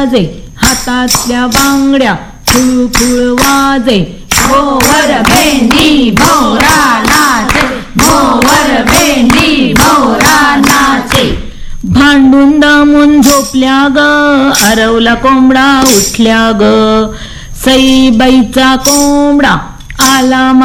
वाजे, हातातल्या बांगड्या खुळखुळ वाजे. भोवर भेंडी भोवरा नाचे, भोवर भेंडी भोवरा नाचे. भांडून दामून झोपल्या ग, आरवला कोंबडा उठल्या ग. सईबाईचा कोंबडा आला